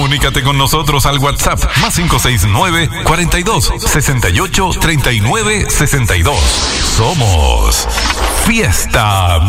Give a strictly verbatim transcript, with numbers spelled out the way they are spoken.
Comunícate con nosotros al WhatsApp más cinco seis nueve, cuarenta y dos, sesenta y ocho, treinta y nueve, sesenta y dos. Somos Fiesta